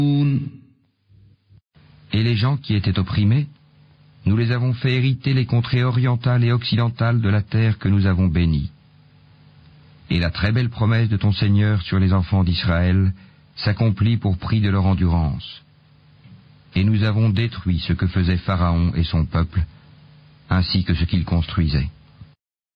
Et les gens qui étaient opprimés, nous les avons fait hériter les contrées orientales et occidentales de la terre que nous avons bénie. Et la très belle promesse de ton Seigneur sur les enfants d'Israël s'accomplit pour prix de leur endurance. Et nous avons détruit ce que faisait Pharaon et son peuple, ainsi que ce qu'il construisait.